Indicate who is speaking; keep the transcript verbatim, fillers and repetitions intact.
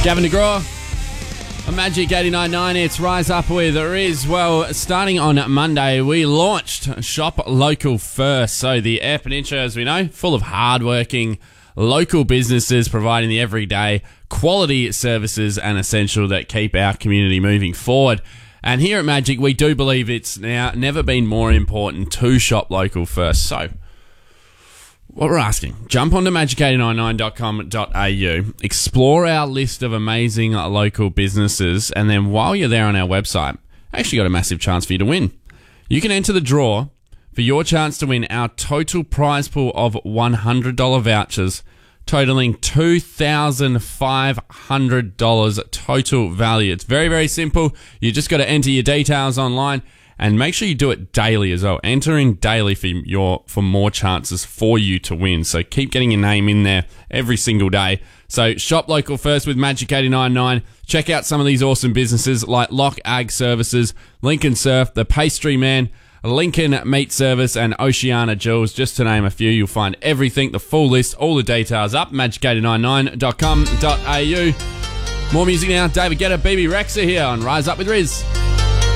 Speaker 1: Gavin DeGraw on Magic eighty-nine point nine. It's Rise Up with Riz. Well, starting on Monday, we launched Shop Local First. So the Eyre Peninsula, as we know, full of hardworking local businesses providing the everyday quality services and essential that keep our community moving forward. And here at Magic, we do believe it's now never been more important to shop local first. So what we're asking, jump onto magic eight nine nine dot com dot a u, explore our list of amazing local businesses, and then while you're there on our website, actually got a massive chance for you to win. You can enter the draw for your chance to win our total prize pool of one hundred dollars vouchers, totaling two thousand five hundred dollars total value. It's very, very simple. You just got to enter your details online. And make sure you do it daily as well. Entering daily for your for more chances for you to win. So keep getting your name in there every single day. So shop local first with Magic eighty-nine point nine. Check out some of these awesome businesses like Lock Ag Services, Lincoln Surf, The Pastry Man, Lincoln Meat Service, and Oceana Jewels, just to name a few. You'll find everything, the full list, all the details up, magic eight nine nine dot com dot a u. More music now. David Guetta, B B Rexa here on Rise Up with Riz.